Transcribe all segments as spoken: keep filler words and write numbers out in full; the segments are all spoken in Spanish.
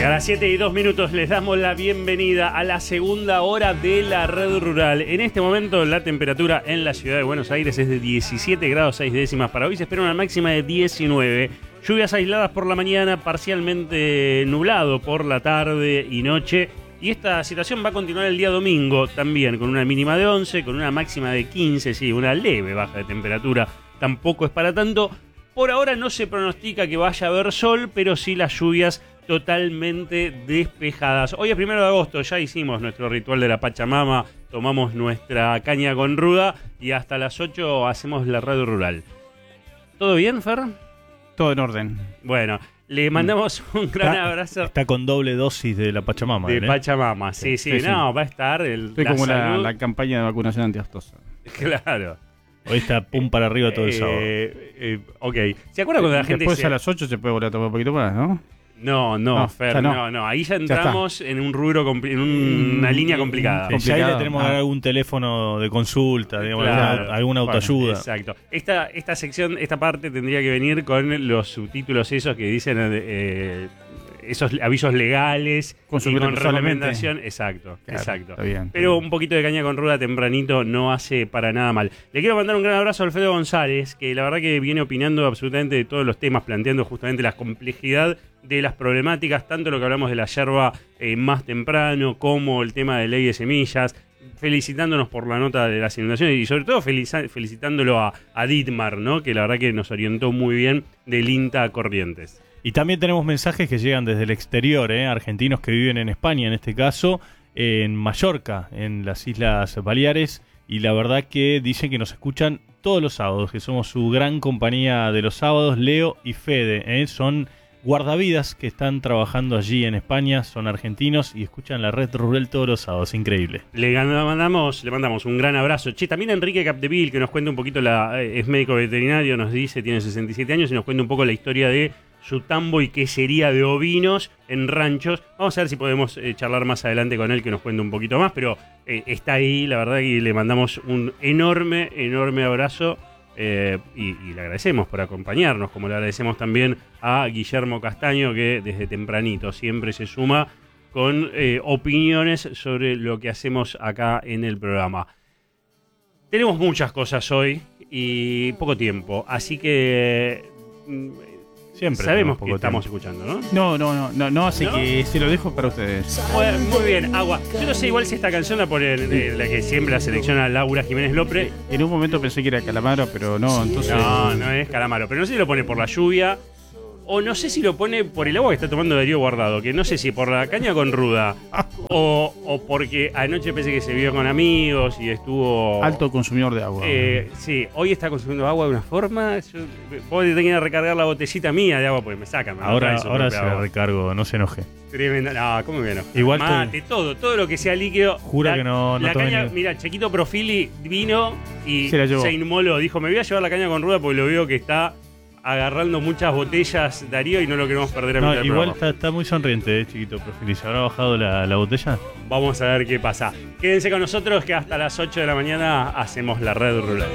a las siete y dos minutos les damos la bienvenida a la segunda hora de la Red Rural. En este momento la temperatura en la ciudad de Buenos Aires es de diecisiete grados seis décimas. Para hoy se espera una máxima de diecinueve. Lluvias aisladas por la mañana, parcialmente nublado por la tarde y noche. Y esta situación va a continuar el día domingo también, con una mínima de once, con una máxima de quince, sí, una leve baja de temperatura. Tampoco es para tanto. Por ahora no se pronostica que vaya a haber sol, pero sí las lluvias totalmente despejadas. Hoy es primero de agosto, ya hicimos nuestro ritual de la Pachamama, tomamos nuestra caña con ruda y hasta las ocho hacemos la radio rural. ¿Todo bien, Fer? Todo en orden. Bueno, le mandamos un gran está, abrazo. Está con doble dosis de la Pachamama. De ¿eh? Pachamama, sí, sí, sí, sí. No, va a estar el, Estoy la como la, salud. la campaña de vacunación antiaftosa. Claro. Hoy está pum para arriba todo el eh, sábado. Eh, ok. ¿Se acuerda cuando la gente Después se... a las ocho se puede volver a tomar un poquito más, ¿no? No, no, no Fer, no. no, no. Ahí ya entramos ya en un rubro, compli- en un, una línea complicada. Sí, ya ahí le tenemos que ah. dar algún teléfono de consulta, digamos, Claro. alguna, alguna autoayuda. Exacto. Esta, esta sección, esta parte tendría que venir con los subtítulos esos que dicen eh, esos avisos legales Consumir y con responsablemente. recomendación. Exacto, Claro, exacto. está bien, está Pero bien. un poquito de caña con ruda tempranito no hace para nada mal. Le quiero mandar un gran abrazo a Alfredo González, que la verdad que viene opinando absolutamente de todos los temas, planteando justamente la complejidad de las problemáticas, tanto lo que hablamos de la yerba eh, más temprano, como el tema de ley de semillas, felicitándonos por la nota de las inundaciones y sobre todo feliza- felicitándolo a, a Dietmar, ¿no? Que la verdad que nos orientó muy bien del INTA a Corrientes. Y también tenemos mensajes que llegan desde el exterior, ¿eh? Argentinos que viven en España, en este caso, en Mallorca, en las Islas Baleares, y la verdad que dicen que nos escuchan todos los sábados, que somos su gran compañía de los sábados. Leo y Fede, ¿eh? Son guardavidas que están trabajando allí en España, son argentinos y escuchan la Red Rural todos los sábados, increíble. Le mandamos, le mandamos un gran abrazo. Che, también a Enrique Capdeville, que nos cuenta un poquito, la, es médico veterinario, nos dice, tiene sesenta y siete años y nos cuenta un poco la historia de su tambo y quesería de ovinos en ranchos. Vamos a ver si podemos eh, charlar más adelante con él, que nos cuente un poquito más, pero eh, está ahí, la verdad, y le mandamos un enorme, enorme abrazo. Eh, y, y le agradecemos por acompañarnos, como le agradecemos también a Guillermo Castaño, que desde tempranito siempre se suma con eh, opiniones sobre lo que hacemos acá en el programa. Tenemos muchas cosas hoy y poco tiempo, así que mm, Siempre sabemos poco que estamos tiempo. escuchando, ¿no? No, no, no, no, no así ¿No? que se lo dejo para ustedes. Bueno, muy bien, Agua. Yo no sé igual si esta canción la pone eh, la que siempre la selecciona Laura Jiménez Lopre. En un momento pensé que era Calamaro, pero no, entonces... No, no es Calamaro, pero no sé si lo pone por la lluvia o no sé si lo pone por el agua que está tomando Darío Guardado, que no sé si por la caña con ruda o, o porque anoche pensé que se vio con amigos y estuvo... Alto consumidor de agua. Eh, sí, hoy está consumiendo agua de una forma. Yo, vos tenés que ir a recargar la botellita mía de agua porque me sacan. Me Ahora, traen su ahora se propia la agua. recargo, no se enoje. Tremenda. No, ¿cómo me enojo? Igual Mate, todo, todo lo que sea líquido. Jura La- que no- no La tomé caña, ni- mira, Chequito Profili vino y Se la llevó. se inmoló. Dijo, me voy a llevar la caña con ruda porque lo veo que está agarrando muchas botellas Darío y no lo queremos perder a No, mitad del igual programa. está, está muy sonriente, eh, chiquito Profili. ¿Se habrá bajado la, la botella? Vamos a ver qué pasa. Quédense con nosotros que hasta las ocho de la mañana hacemos la Red Rural.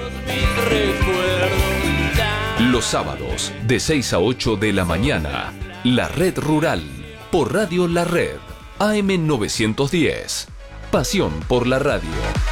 Los sábados, de seis a ocho de la mañana, La Red Rural, por Radio La Red, A M novecientos diez. Pasión por la radio.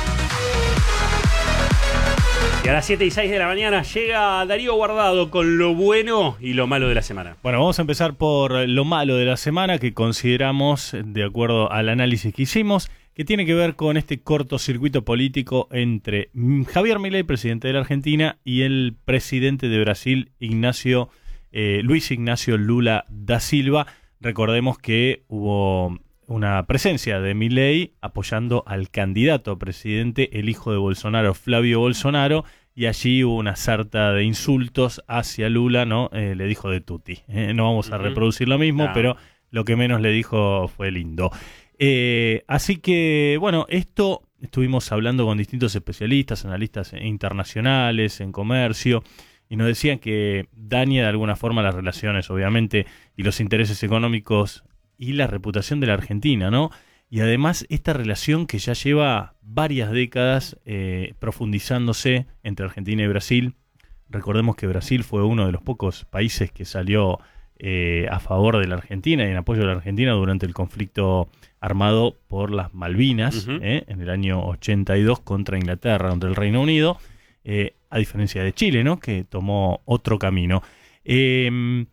Y a las siete y seis de la mañana llega Darío Guardado con lo bueno y lo malo de la semana. Bueno, vamos a empezar por lo malo de la semana, que consideramos, de acuerdo al análisis que hicimos, que tiene que ver con este cortocircuito político entre Javier Milei, presidente de la Argentina, y el presidente de Brasil, Ignacio eh, Luis Ignacio Lula da Silva. Recordemos que hubo una presencia de Milei apoyando al candidato a presidente, el hijo de Bolsonaro, Flavio Bolsonaro, y allí hubo una sarta de insultos hacia Lula, ¿no? Eh, le dijo de tutti. Eh, no vamos a Ujú. reproducir lo mismo, No. pero lo que menos le dijo fue lindo. Eh, así que, bueno, esto estuvimos hablando con distintos especialistas, analistas internacionales, en comercio, y nos decían que daña de alguna forma las relaciones, obviamente, y los intereses económicos y la reputación de la Argentina, ¿no? Y además esta relación que ya lleva varias décadas eh, profundizándose entre Argentina y Brasil. Recordemos que Brasil fue uno de los pocos países que salió eh, a favor de la Argentina y en apoyo de la Argentina durante el conflicto armado por las Malvinas, uh-huh. eh, en el año ochenta y dos contra Inglaterra, contra el Reino Unido, eh, a diferencia de Chile, ¿no? Que tomó otro camino. Eh,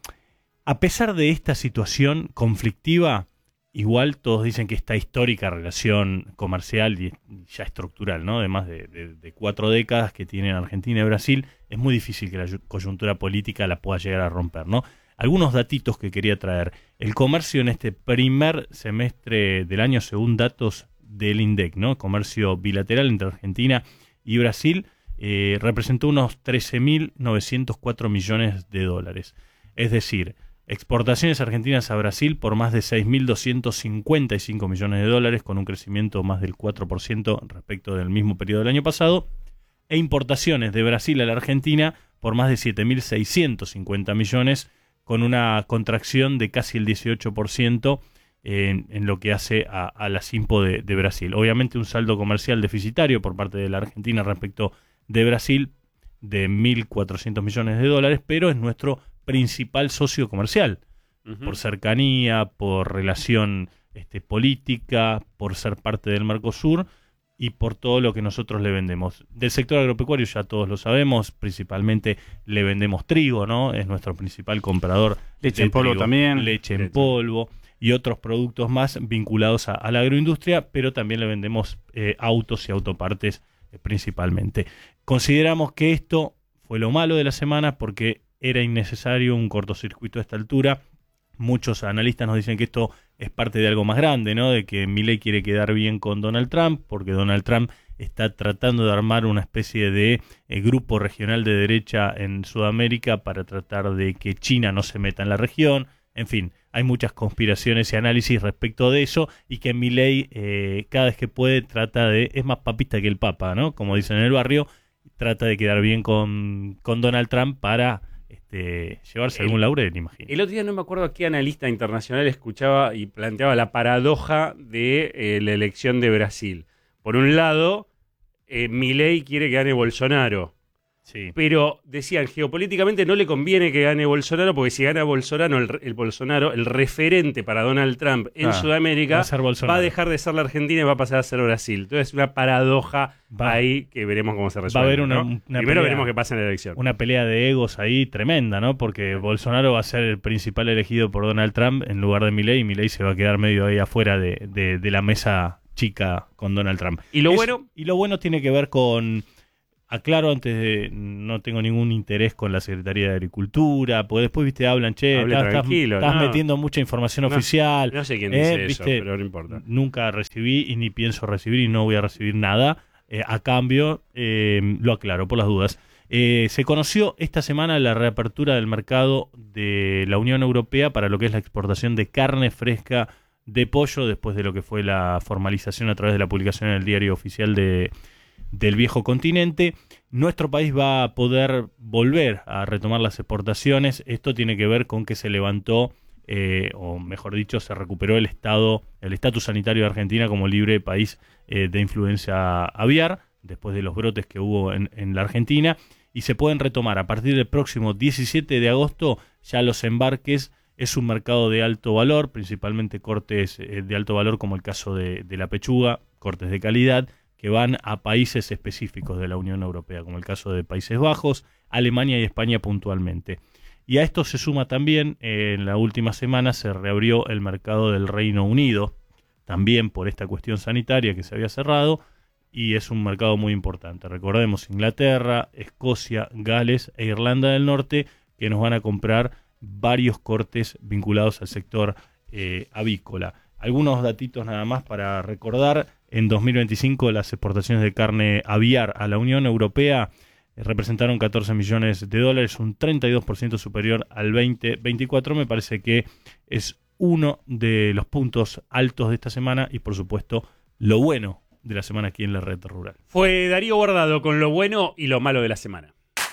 a pesar de esta situación conflictiva, igual todos dicen que esta histórica relación comercial y ya estructural, ¿no? De más de, de, de cuatro décadas que tienen Argentina y Brasil, es muy difícil que la coyuntura política la pueda llegar a romper, ¿no? Algunos datitos que quería traer. El comercio en este primer semestre del año, según datos del INDEC, ¿no? Comercio bilateral entre Argentina y Brasil, eh, representó unos trece mil novecientos cuatro millones de dólares. Es decir, exportaciones argentinas a Brasil por más de seis mil doscientos cincuenta y cinco millones de dólares, con un crecimiento más del cuatro por ciento respecto del mismo periodo del año pasado, e importaciones de Brasil a la Argentina por más de siete mil seiscientos cincuenta millones, con una contracción de casi el dieciocho por ciento en, en lo que hace a, a la Simpo de, de Brasil. Obviamente un saldo comercial deficitario por parte de la Argentina respecto de Brasil de mil cuatrocientos millones de dólares, pero es nuestro principal socio comercial, uh-huh. por cercanía, por relación este, política, por ser parte del Mercosur y por todo lo que nosotros le vendemos. Del sector agropecuario ya todos lo sabemos, principalmente le vendemos trigo, ¿no? Es nuestro principal comprador. Leche en polvo también. Leche en polvo y otros productos más vinculados a, a la agroindustria, pero también le vendemos eh, autos y autopartes eh, principalmente. Consideramos que esto fue lo malo de la semana porque era innecesario un cortocircuito a esta altura. Muchos analistas nos dicen que esto es parte de algo más grande, ¿no? De que Milei quiere quedar bien con Donald Trump, porque Donald Trump está tratando de armar una especie de eh, grupo regional de derecha en Sudamérica para tratar de que China no se meta en la región. En fin, hay muchas conspiraciones y análisis respecto de eso, y que Milei eh, cada vez que puede trata de, es más papista que el Papa, ¿no? Como dicen en el barrio, trata de quedar bien con, con Donald Trump para Este, llevarse el, algún laurel, imagino. El otro día no me acuerdo a qué analista internacional escuchaba y planteaba la paradoja de eh, la elección de Brasil. Por un lado, eh, Milei quiere que gane Bolsonaro. Sí. Pero decían, geopolíticamente no le conviene que gane Bolsonaro, porque si gana Bolsonaro, el, el Bolsonaro, el referente para Donald Trump en ah, Sudamérica, va a, va a dejar de ser la Argentina y va a pasar a ser Brasil. Entonces es una paradoja va, ahí que veremos cómo se resuelve. Va a haber una, ¿no? una Primero pelea, veremos qué pasa en la elección. Una pelea de egos ahí tremenda, ¿no? Porque Bolsonaro va a ser el principal elegido por Donald Trump en lugar de Milei, y Milei se va a quedar medio ahí afuera de, de, de la mesa chica con Donald Trump. Y lo es, bueno... Y lo bueno tiene que ver con... Aclaro antes de, no tengo ningún interés con la Secretaría de Agricultura, porque después, viste, hablan, che, Hable estás, tranquilo, estás no. metiendo mucha información no, oficial. No sé quién eh, dice ¿viste? eso, pero no importa. Nunca recibí y ni pienso recibir y no voy a recibir nada. Eh, a cambio, eh, lo aclaro por las dudas. Eh, se conoció esta semana la reapertura del mercado de la Unión Europea para lo que es la exportación de carne fresca de pollo, después de lo que fue la formalización a través de la publicación en el diario oficial de, del viejo continente. Nuestro país va a poder volver a retomar las exportaciones. Esto tiene que ver con que se levantó, eh, o mejor dicho, se recuperó el estado, el estatus sanitario de Argentina como libre país eh, de influenza aviar, después de los brotes que hubo en, en la Argentina, y se pueden retomar a partir del próximo diecisiete de agosto ya los embarques. Es un mercado de alto valor, principalmente cortes eh, de alto valor como el caso de, de la pechuga, cortes de calidad, que van a países específicos de la Unión Europea, como el caso de Países Bajos, Alemania y España puntualmente. Y a esto se suma también, eh, en la última semana se reabrió el mercado del Reino Unido, también por esta cuestión sanitaria que se había cerrado, y es un mercado muy importante. Recordemos, Inglaterra, Escocia, Gales e Irlanda del Norte, que nos van a comprar varios cortes vinculados al sector eh, avícola. Algunos datitos nada más para recordar. En dos mil veinticinco las exportaciones de carne aviar a la Unión Europea eh, representaron catorce millones de dólares, un treinta y dos por ciento superior al veinte veinticuatro. Me parece que es uno de los puntos altos de esta semana y por supuesto lo bueno de la semana aquí en la Red Rural. Fue Darío Bordado con lo bueno y lo malo de la semana.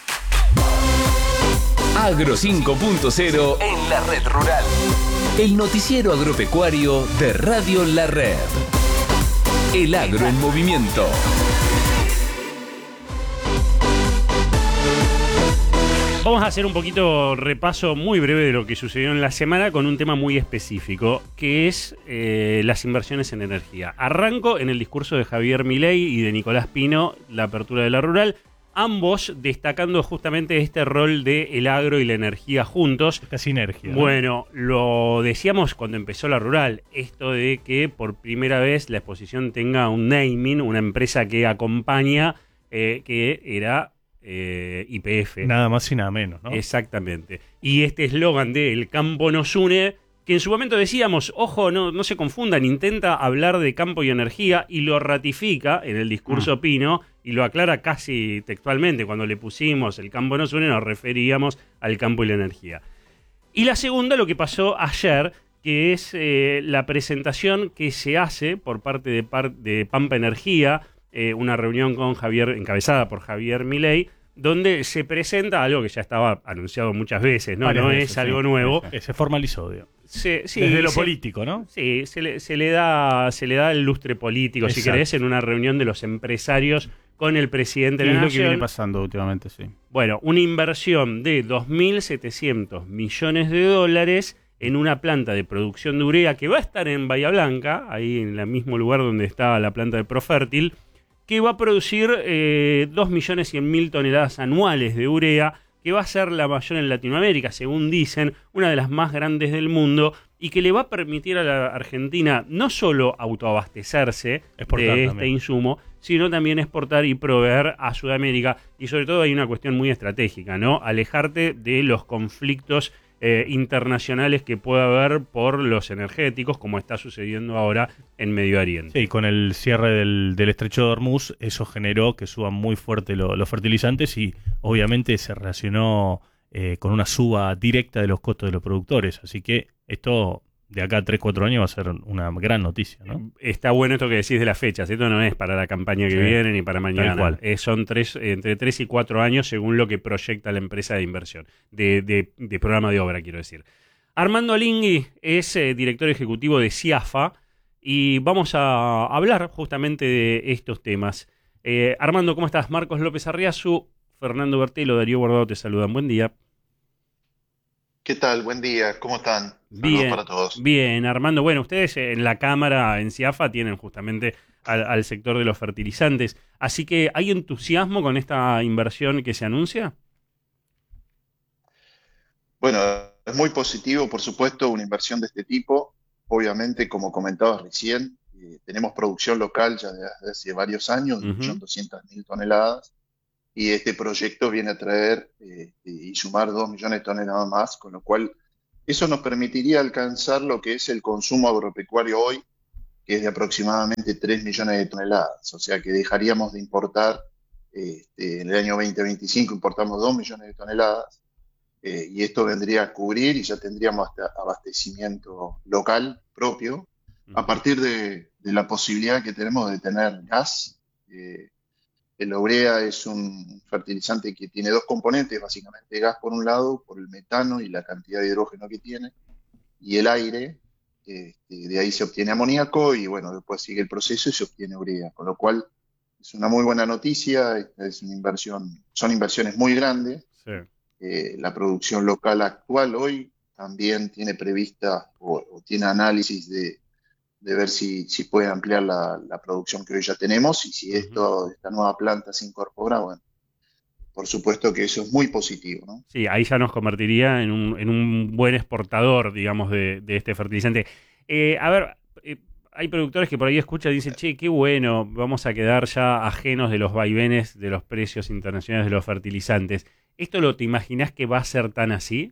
Agro cinco punto cero en la Red Rural. El noticiero agropecuario de Radio La Red. El agro en movimiento. Vamos a hacer un poquito repaso muy breve de lo que sucedió en la semana con un tema muy específico, que es eh, las inversiones en energía. Arranco en el discurso de Javier Milei y de Nicolás Pino, la apertura de la rural, ambos destacando justamente este rol de el agro y la energía juntos. Esta sinergia, ¿no? Bueno, lo decíamos cuando empezó la rural, esto de que por primera vez la exposición tenga un naming, una empresa que acompaña, eh, que era eh, Y P F. Nada más y nada menos, ¿no? Exactamente. Y este eslogan de El campo nos une, que en su momento decíamos, ojo, no, no se confundan, intenta hablar de campo y energía y lo ratifica en el discurso Mm. Pino y lo aclara casi textualmente. Cuando le pusimos El campo nos une nos referíamos al campo y la energía. Y la segunda, lo que pasó ayer, que es eh, la presentación que se hace por parte de, par de Pampa Energía, eh, una reunión con Javier, encabezada por Javier Milei, donde se presenta algo que ya estaba anunciado muchas veces, ¿no? Varias No veces, es algo sí. nuevo. Eh, Se formalizó, digo. Se, sí, Desde lo se- político, ¿no? Sí, se le, se le da, se le da el lustre político, si Exacto. querés, en una reunión de los empresarios con el presidente Sí, de es la lo que viene Nación. pasando últimamente, sí. Bueno, una inversión de dos mil setecientos millones de dólares en una planta de producción de urea que va a estar en Bahía Blanca, ahí en el mismo lugar donde está la planta de Profértil, que va a producir eh, dos millones cien mil toneladas anuales de urea, que va a ser la mayor en Latinoamérica, según dicen, una de las más grandes del mundo, y que le va a permitir a la Argentina no solo autoabastecerse Exportar de este también. insumo, sino también exportar y proveer a Sudamérica. Y sobre todo hay una cuestión muy estratégica, ¿no? Alejarte de los conflictos eh, internacionales que pueda haber por los energéticos, como está sucediendo ahora en Medio Oriente. Sí, con el cierre del, del estrecho de Hormuz, eso generó que suban muy fuerte lo- los fertilizantes y obviamente se relacionó eh, con una suba directa de los costos de los productores. Así que esto de acá a tres cuatro años va a ser una gran noticia, ¿no? Está bueno esto que decís de las fechas. Esto no es para la campaña que Sí, viene ni para mañana. tal cual. Eh, son tres, entre tres y cuatro años según lo que proyecta la empresa de inversión, de, de, de programa de obra, quiero decir. Armando Alingui es eh, director ejecutivo de CIAFA y vamos a hablar justamente de estos temas. Eh, Armando, ¿cómo estás? Marcos López Arriazu, Fernando Bertelo, Darío Guardado te saludan. Buen día. ¿Qué tal? Buen día, ¿cómo están? Saludos Bien, para todos. bien, Armando. Bueno, ustedes en la Cámara, en CIAFA, tienen justamente al, al sector de los fertilizantes. Así que, ¿hay entusiasmo con esta inversión que se anuncia? Bueno, es muy positivo, por supuesto, una inversión de este tipo. Obviamente, como comentabas recién, eh, tenemos producción local ya desde hace varios años, de Ujú. un millón doscientas mil toneladas, y este proyecto viene a traer eh, y sumar dos millones de toneladas más, con lo cual eso nos permitiría alcanzar lo que es el consumo agropecuario hoy, que es de aproximadamente tres millones de toneladas. O sea que dejaríamos de importar, este, en el año veinte veinticinco importamos dos millones de toneladas, eh, y esto vendría a cubrir y ya tendríamos hasta abastecimiento local propio, a partir de, de la posibilidad que tenemos de tener gas. Eh, el urea es un fertilizante que tiene dos componentes, básicamente gas por un lado, por el metano y la cantidad de hidrógeno que tiene, y el aire, este, de ahí se obtiene amoníaco y bueno, después sigue el proceso y se obtiene urea, con lo cual es una muy buena noticia. Esta es una inversión, son inversiones muy grandes. Sí. Eh, la producción local actual hoy también tiene prevista o, o tiene análisis de, de ver si, si puede ampliar la, la producción que hoy ya tenemos, y si esto, esta nueva planta se incorpora, bueno, por supuesto que eso es muy positivo, ¿no? Sí, ahí ya nos convertiría en un, en un buen exportador, digamos, de, de este fertilizante. Eh, a ver, eh, hay productores que por ahí escuchan y dicen, che, qué bueno, vamos a quedar ya ajenos de los vaivenes de los precios internacionales de los fertilizantes. ¿Esto lo te imaginás que va a ser tan así?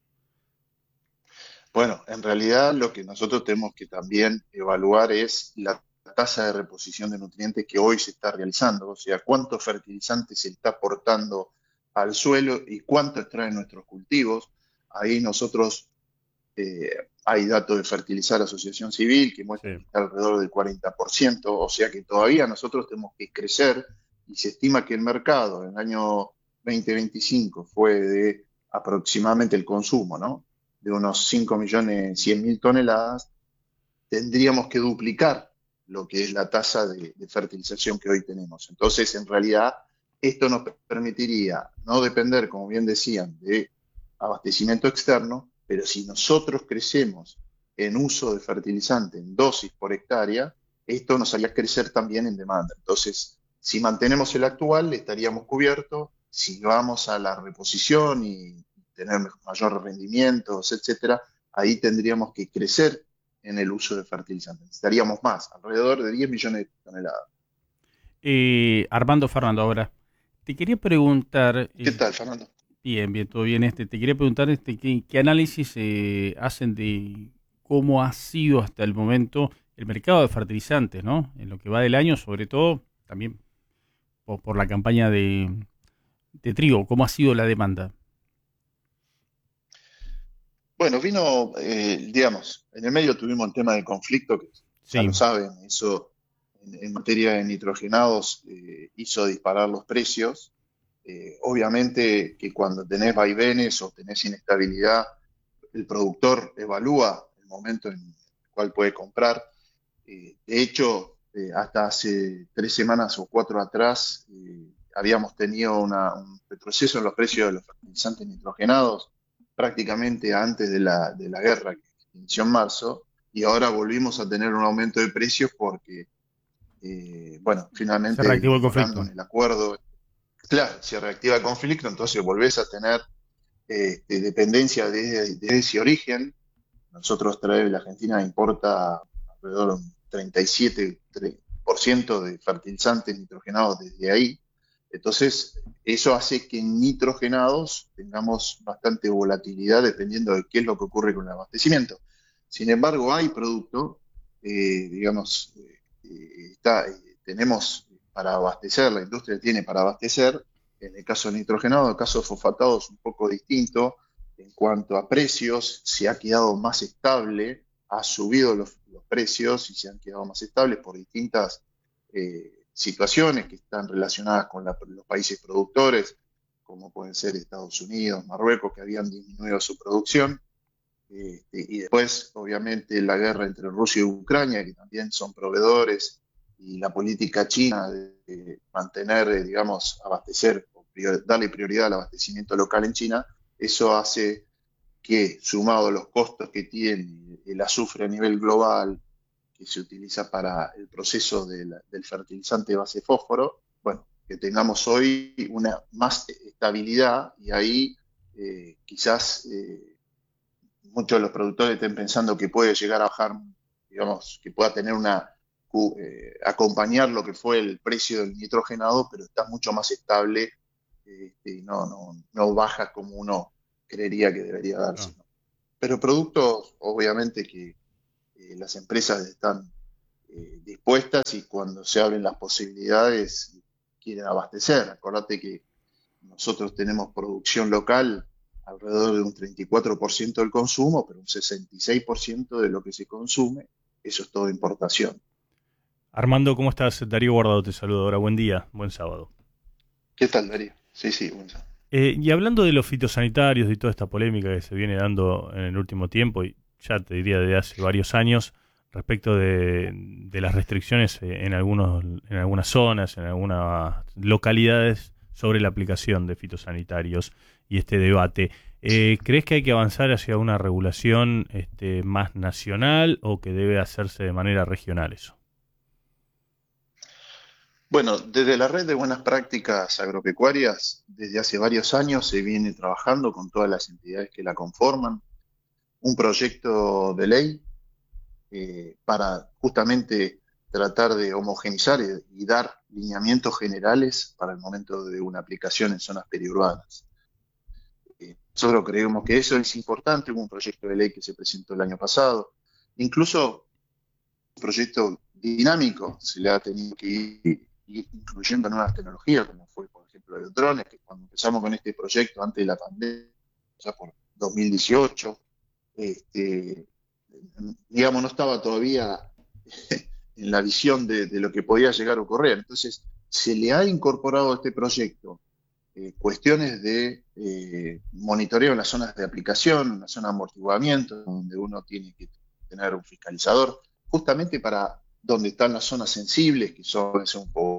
Bueno, en realidad lo que nosotros tenemos que también evaluar es la tasa de reposición de nutrientes que hoy se está realizando, o sea, cuánto fertilizante se está aportando al suelo y cuánto extraen nuestros cultivos. Ahí nosotros, eh, hay datos de Fertilizar Asociación Civil que muestran Sí. que está alrededor del cuarenta por ciento, o sea que todavía nosotros tenemos que crecer, y se estima que el mercado en el año veinte veinticinco fue de aproximadamente el consumo, ¿no?, de unos cinco millones cien mil toneladas. Tendríamos que duplicar lo que es la tasa de, de fertilización que hoy tenemos. Entonces, en realidad, esto nos permitiría no depender, como bien decían, de abastecimiento externo, pero si nosotros crecemos en uso de fertilizante en dosis por hectárea, esto nos haría crecer también en demanda. Entonces, si mantenemos el actual, estaríamos cubiertos. Si vamos a la reposición y tener mayor rendimientos, etcétera, ahí tendríamos que crecer en el uso de fertilizantes. Necesitaríamos más, alrededor de diez millones de toneladas. Eh, Armando Fernando, ahora, te quería preguntar... ¿Qué eh, tal, Fernando? Bien, bien, todo bien. Este, te quería preguntar este, ¿qué, qué análisis eh, hacen de cómo ha sido hasta el momento el mercado de fertilizantes, ¿no? En lo que va del año, sobre todo, también por, por la campaña de, de trigo, ¿cómo ha sido la demanda? Bueno, vino, eh, digamos, en el medio tuvimos el tema del conflicto, que ya Sí. lo saben, eso en, en materia de nitrogenados eh, hizo disparar los precios. Eh, obviamente que cuando tenés vaivenes o tenés inestabilidad, el productor evalúa el momento en el cual puede comprar. Eh, de hecho, eh, hasta hace tres semanas o cuatro atrás, eh, habíamos tenido una, un retroceso en los precios de los fertilizantes nitrogenados prácticamente antes de la, de la guerra que inició en marzo, y ahora volvimos a tener un aumento de precios porque, eh, bueno, finalmente Se reactivó el mejorando conflicto. en el acuerdo, claro, se reactiva el conflicto, entonces volvés a tener eh, de dependencia de, de ese origen. Nosotros trae, la Argentina importa alrededor de un treinta y siete por ciento de fertilizantes nitrogenados desde ahí. Entonces, eso hace que en nitrogenados tengamos bastante volatilidad dependiendo de qué es lo que ocurre con el abastecimiento. Sin embargo, hay producto, eh, digamos, eh, está, eh, tenemos para abastecer, la industria tiene para abastecer. En el caso de nitrogenado, en el caso de fosfatado es un poco distinto. En cuanto a precios, se ha quedado más estable, ha subido los, los precios y se han quedado más estables por distintas eh, situaciones que están relacionadas con la, los países productores, como pueden ser Estados Unidos, Marruecos, que habían disminuido su producción. Eh, y después, obviamente, la guerra entre Rusia y Ucrania, que también son proveedores, y la política china de, de mantener, eh, digamos, abastecer, o prior, darle prioridad al abastecimiento local en China. Eso hace que, sumado a los costos que tiene el azufre a nivel global, que se utiliza para el proceso de la, del fertilizante base fósforo, bueno, que tengamos hoy una más estabilidad, y ahí eh, quizás eh, muchos de los productores estén pensando que puede llegar a bajar, digamos, que pueda tener una, eh, acompañar lo que fue el precio del nitrogenado, pero está mucho más estable. Este, no, no, no baja como uno creería que debería darse. No. ¿No? Pero productos, obviamente, que eh, las empresas están eh, dispuestas, y cuando se abren las posibilidades quieren abastecer. Acordate que nosotros tenemos producción local alrededor de un treinta y cuatro por ciento del consumo, pero un sesenta y seis por ciento de lo que se consume, eso es todo importación. Armando, ¿cómo estás? Darío Guardado te saluda ahora. Buen día, buen sábado. ¿Qué tal, Darío? Sí, sí, bueno. Eh, y hablando de los fitosanitarios y toda esta polémica que se viene dando en el último tiempo, y ya te diría desde hace varios años, respecto de, de las restricciones en, algunos, en algunas zonas, en algunas localidades, sobre la aplicación de fitosanitarios y este debate, eh, ¿crees que hay que avanzar hacia una regulación este, más nacional o que debe hacerse de manera regional eso? Bueno, desde la Red de Buenas Prácticas Agropecuarias, desde hace varios años se viene trabajando con todas las entidades que la conforman, un proyecto de ley eh, para justamente tratar de homogeneizar y, y dar lineamientos generales para el momento de una aplicación en zonas periurbanas. Eh, nosotros creemos que eso es importante, hubo un proyecto de ley que se presentó el año pasado, incluso un proyecto dinámico, se le ha tenido que ir y incluyendo nuevas tecnologías, como fue, por ejemplo, los drones, que cuando empezamos con este proyecto antes de la pandemia, ya por dos mil dieciocho, este, digamos, no estaba todavía en la visión de, de lo que podía llegar a ocurrir. Entonces, se le ha incorporado a este proyecto eh, cuestiones de eh, monitoreo en las zonas de aplicación, en la zona de amortiguamiento, donde uno tiene que tener un fiscalizador, justamente para donde están las zonas sensibles, que son un poco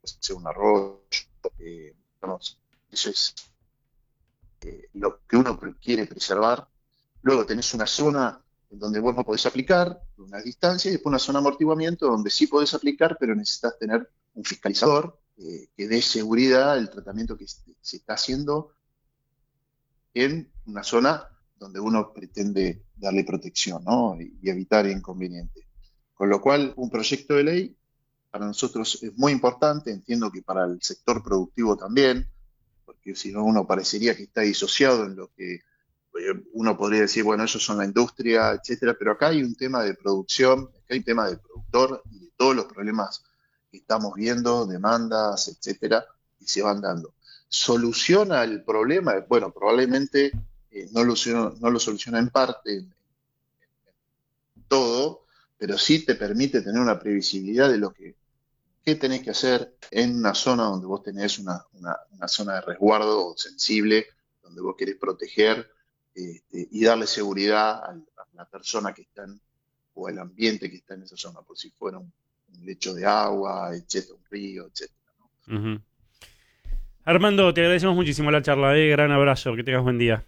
puede ser un arroyo, eh, digamos, eso es eh, lo que uno quiere preservar. Luego tenés una zona en donde vos no podés aplicar, una distancia, y después una zona de amortiguamiento donde sí podés aplicar, pero necesitas tener un fiscalizador eh, que dé seguridad al tratamiento que se está haciendo en una zona donde uno pretende darle protección, ¿no? y, y evitar inconvenientes. Con lo cual, un proyecto de ley para nosotros es muy importante, entiendo que para el sector productivo también, porque si no uno parecería que está disociado en lo que uno podría decir, bueno, ellos son la industria, etcétera, pero acá hay un tema de producción, acá hay un tema de productor y de todos los problemas que estamos viendo, demandas, etcétera, y se van dando. ¿Soluciona el problema? Bueno, probablemente eh, no, lo, no lo soluciona en parte, en, en todo, pero sí te permite tener una previsibilidad de lo que qué tenés que hacer en una zona donde vos tenés una, una, una zona de resguardo sensible, donde vos querés proteger este, y darle seguridad a la persona que está en, o al ambiente que está en esa zona, por si fuera un, un lecho de agua, etcétera, un río, etcétera, ¿no? Uh-huh. Armando, te agradecemos muchísimo la charla, ¿eh? Gran abrazo, que tengas buen día.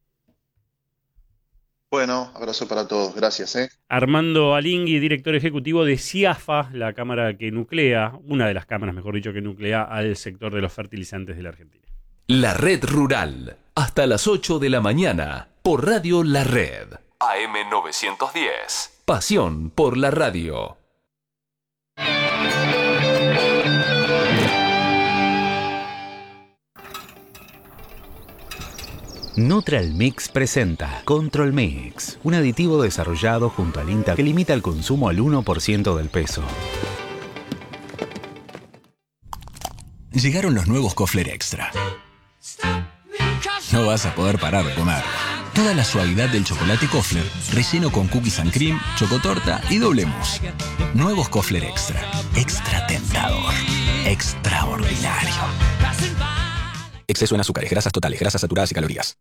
Bueno, abrazo para todos, gracias. ¿eh? Armando Alingui, director ejecutivo de CIAFA, la cámara que nuclea, una de las cámaras, mejor dicho, que nuclea al sector de los fertilizantes de la Argentina. La Red Rural, hasta las ocho de la mañana, por Radio La Red. A M novecientos diez, pasión por la radio. Neutral Mix presenta Control Mix, un aditivo desarrollado junto al INTA que limita el consumo al uno por ciento del peso. Llegaron los nuevos Kofler Extra. No vas a poder parar de comer. Toda la suavidad del chocolate Kofler, relleno con cookies and cream, chocotorta y doble mousse. Nuevos Kofler Extra. Extra tentador. Extraordinario. Exceso en azúcares, grasas totales, grasas saturadas y calorías.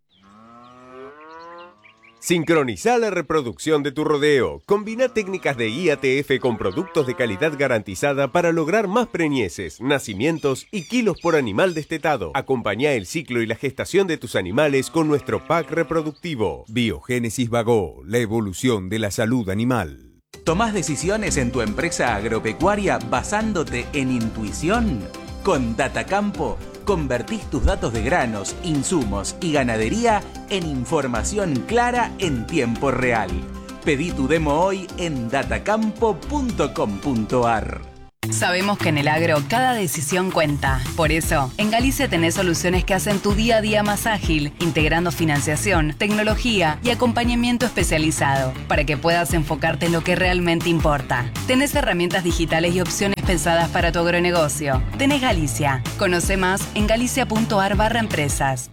Sincroniza la reproducción de tu rodeo. Combina técnicas de I A T F con productos de calidad garantizada para lograr más preñeces, nacimientos y kilos por animal destetado. Acompañá el ciclo y la gestación de tus animales con nuestro pack reproductivo. Biogénesis Vagó, la evolución de la salud animal. ¿Tomás decisiones en tu empresa agropecuaria basándote en intuición? Con Datacampo convertís tus datos de granos, insumos y ganadería en información clara en tiempo real. Pedí tu demo hoy en datacampo punto com punto ar. Sabemos que en el agro cada decisión cuenta. Por eso, en Galicia tenés soluciones que hacen tu día a día más ágil, integrando financiación, tecnología y acompañamiento especializado, para que puedas enfocarte en lo que realmente importa. Tenés herramientas digitales y opciones pensadas para tu agronegocio. Tenés Galicia. Conoce más en galicia punto ar barra empresas.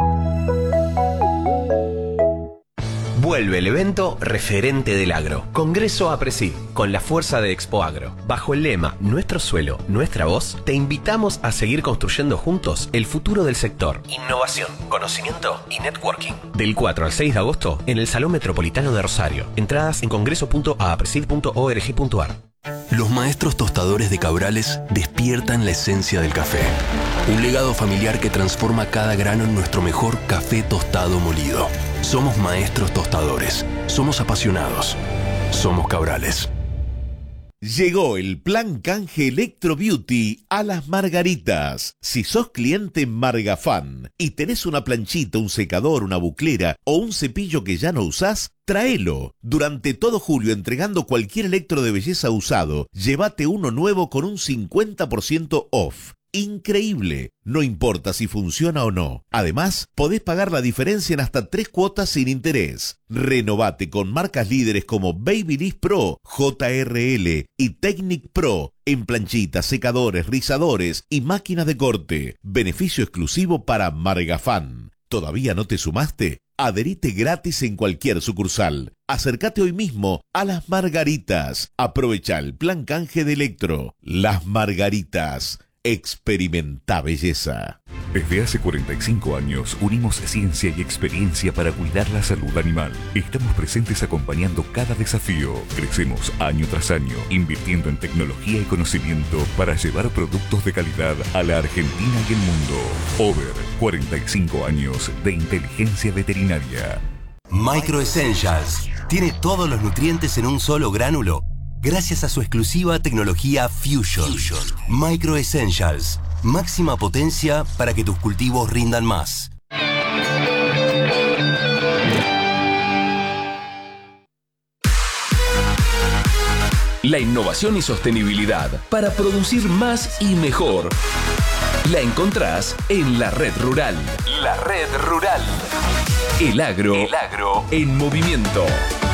Vuelve el evento referente del agro, Congreso APRESID, con la fuerza de Expo Agro. Bajo el lema Nuestro suelo, nuestra voz, te invitamos a seguir construyendo juntos el futuro del sector. Innovación, conocimiento y networking. Del cuatro al seis de agosto en el Salón Metropolitano de Rosario. Entradas en congreso punto apresid punto org punto ar. Los maestros tostadores de Cabrales despiertan la esencia del café. Un legado familiar que transforma cada grano en nuestro mejor café tostado molido. Somos maestros tostadores. Somos apasionados. Somos Cabrales. Llegó el plan canje Electro Beauty a Las Margaritas. Si sos cliente Margafan y tenés una planchita, un secador, una buclera o un cepillo que ya no usás, tráelo. Durante todo julio, entregando cualquier electro de belleza usado, llévate uno nuevo con un cincuenta por ciento off. Increíble, no importa si funciona o no. Además, podés pagar la diferencia en hasta tres cuotas sin interés. Renovate con marcas líderes como Babyliss Pro, J R L y Technic Pro en planchitas, secadores, rizadores y máquinas de corte. Beneficio exclusivo para Margafan. ¿Todavía no te sumaste? Adherite gratis en cualquier sucursal. Acércate hoy mismo a Las Margaritas. Aprovecha el plan canje de Electro. Las Margaritas. Experimenta belleza. Desde hace cuarenta y cinco años unimos ciencia y experiencia para cuidar la salud animal. Estamos presentes acompañando cada desafío. Crecemos año tras año, invirtiendo en tecnología y conocimiento para llevar productos de calidad a la Argentina y el mundo. Over, cuarenta y cinco años de inteligencia veterinaria. Micro Essentials tiene todos los nutrientes en un solo gránulo gracias a su exclusiva tecnología Fusion. Fusion. Micro Essentials, máxima potencia para que tus cultivos rindan más. La innovación y sostenibilidad para producir más y mejor. La encontrás en la Red Rural. La Red Rural. El agro, El agro en movimiento.